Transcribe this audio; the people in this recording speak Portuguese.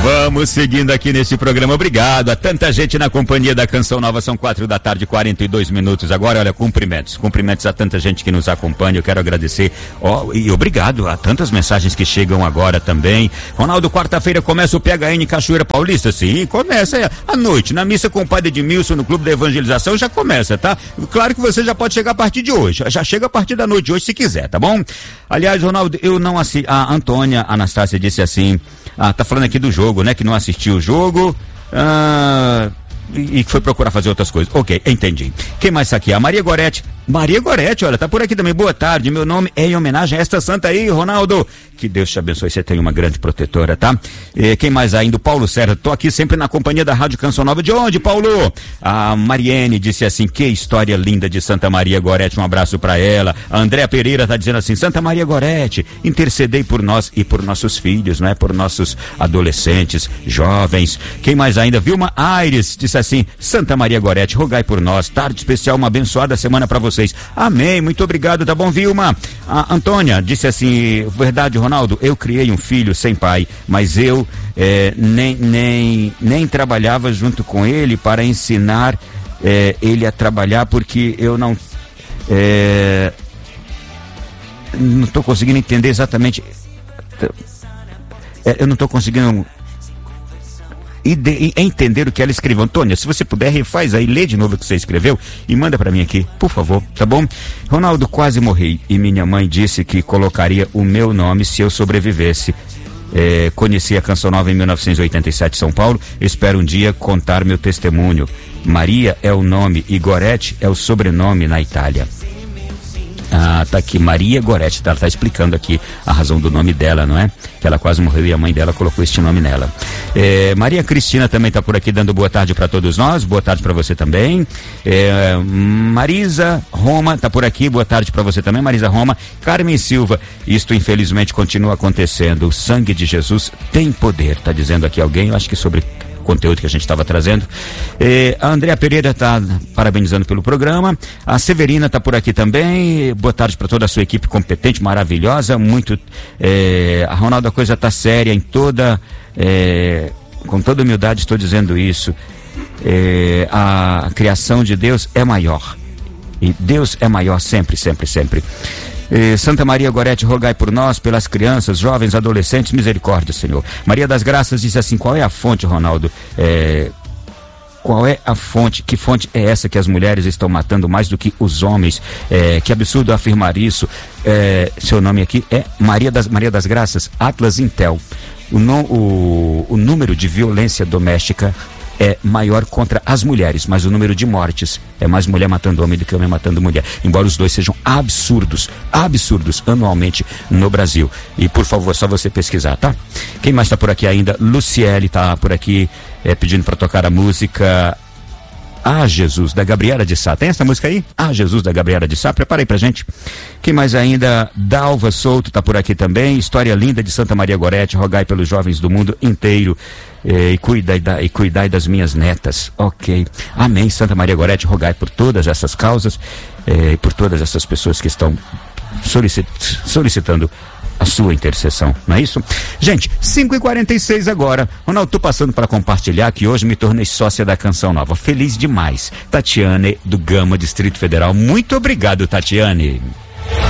Vamos seguindo aqui nesse programa. Obrigado a tanta gente na companhia da Canção Nova. São 4h, 42 minutos agora. Olha, cumprimentos a tanta gente que nos acompanha. Eu quero agradecer e obrigado a tantas mensagens que chegam agora também. Ronaldo, quarta-feira começa o PHN Cachoeira Paulista? Sim, começa à noite, na missa com o padre Edmilson no Clube da Evangelização, já começa, tá? Claro que você já pode chegar a partir de hoje, já chega a partir da noite de hoje se quiser, tá bom? Aliás, Ronaldo, eu não assisti, a Antônia Anastácia disse assim, tá falando aqui do jogo, né? Que não assistiu o jogo, e foi procurar fazer outras coisas. Ok, entendi. Quem mais está aqui? A Maria Gorete, olha, tá por aqui também. Boa tarde, meu nome é em homenagem a esta santa aí, Ronaldo. Que Deus te abençoe, você tem uma grande protetora, tá? Quem mais ainda? O Paulo Serra, tô aqui sempre na companhia da Rádio Canção Nova. De onde, Paulo? A Mariene disse assim, que história linda de Santa Maria Gorete, um abraço pra ela. A Andréa Pereira tá dizendo assim, Santa Maria Gorete, intercedei por nós e por nossos filhos, não é? Por nossos adolescentes, jovens. Quem mais ainda? Vilma Aires disse assim, Santa Maria Gorete, rogai por nós, tarde especial, uma abençoada semana pra vocês. Amém, muito obrigado, tá bom, Vilma? A Antônia disse assim, verdade, Ronaldo, eu criei um filho sem pai, mas eu nem trabalhava junto com ele para ensinar ele a trabalhar, porque eu não estou conseguindo entender exatamente, eu não estou conseguindo entender o que ela escreveu. Antônia, se você puder, refaz aí, lê de novo o que você escreveu e manda pra mim aqui, por favor, tá bom? Ronaldo, quase morri e minha mãe disse que colocaria o meu nome se eu sobrevivesse. Conheci a Canção Nova em 1987 em São Paulo, espero um dia contar meu testemunho. Maria é o nome e Gorete é o sobrenome na Itália. Tá aqui, Maria Gorete, ela tá explicando aqui a razão do nome dela, não é? Que ela quase morreu e a mãe dela colocou este nome nela. Maria Cristina também tá por aqui dando boa tarde para todos nós, boa tarde para você também. Marisa Roma tá por aqui, boa tarde para você também, Marisa Roma. Carmen Silva, isto infelizmente continua acontecendo, o sangue de Jesus tem poder, tá dizendo aqui alguém, eu acho que sobre conteúdo que a gente estava trazendo. A Andréa Pereira está parabenizando pelo programa. A Severina está por aqui também. Boa tarde para toda a sua equipe competente, maravilhosa. Muito. A Ronaldo, a coisa está séria com toda humildade estou dizendo isso. A criação de Deus é maior. E Deus é maior sempre, sempre, sempre. Santa Maria Gorete, rogai por nós, pelas crianças, jovens, adolescentes, misericórdia, Senhor. Maria das Graças diz assim, qual é a fonte, Ronaldo? Qual é a fonte? Que fonte é essa que as mulheres estão matando mais do que os homens? Que absurdo afirmar isso. Seu nome aqui é Maria das Graças, Atlas Intel. O número de violência doméstica é maior contra as mulheres, mas o número de mortes é mais mulher matando homem do que homem matando mulher, embora os dois sejam absurdos anualmente no Brasil. E por favor, só você pesquisar, tá? Quem mais tá por aqui ainda? Luciele tá por aqui pedindo para tocar a música Jesus, da Gabriela de Sá. Tem essa música aí? Jesus, da Gabriela de Sá. Prepara aí pra gente. Quem mais ainda? Dalva Souto tá por aqui também. História linda de Santa Maria Gorete. Rogai pelos jovens do mundo inteiro e cuidai das minhas netas. Ok. Amém. Santa Maria Gorete, rogai por todas essas causas e por todas essas pessoas que estão solicitando a sua intercessão, não é isso? Gente, 5h46 agora. Ronaldo, tô passando para compartilhar que hoje me tornei sócia da Canção Nova. Feliz demais. Tatiane, do Gama, Distrito Federal. Muito obrigado, Tatiane.